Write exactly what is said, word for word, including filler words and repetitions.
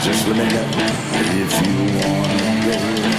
Just let me know if you wanna go.